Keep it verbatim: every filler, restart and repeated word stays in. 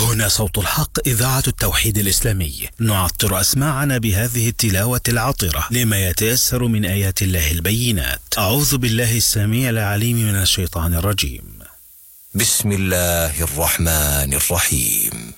هنا صوت الحق، إذاعة التوحيد الإسلامي، نعطر أسماعنا بهذه التلاوة العطرة لما يتيسر من آيات الله البينات. أعوذ بالله السميع العليم من الشيطان الرجيم. بسم الله الرحمن الرحيم.